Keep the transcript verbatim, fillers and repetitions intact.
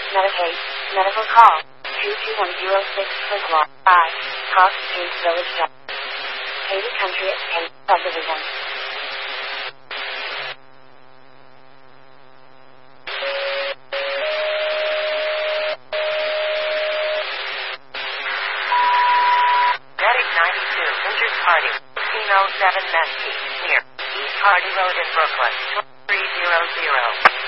Medicaid, medical call, two two one zero six Frislaw, five, Cox Street Village, Katy Country, Katy Subdivision. Medic ninety-two, injured party, fifteen oh seven Mesquite, near East Hardy Road in Brooklyn, three zero zero.